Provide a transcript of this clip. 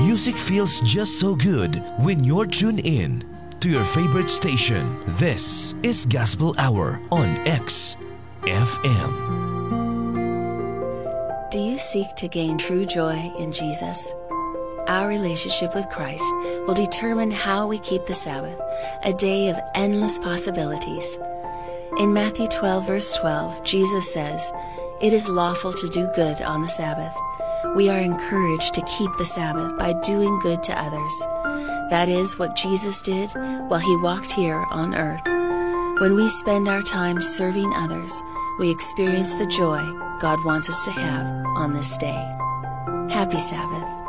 Music feels just so good when you're tuned in to your favorite station. This is Gospel Hour on XFM. Do you seek to gain true joy in Jesus? Our relationship with Christ will determine how we keep the Sabbath, a day of endless possibilities. In Matthew 12, verse 12, Jesus says, "It is lawful to do good on the Sabbath." We are encouraged to keep the Sabbath by doing good to others. That is what Jesus did while he walked here on earth. When we spend our time serving others, we experience the joy God wants us to have on this day. Happy Sabbath.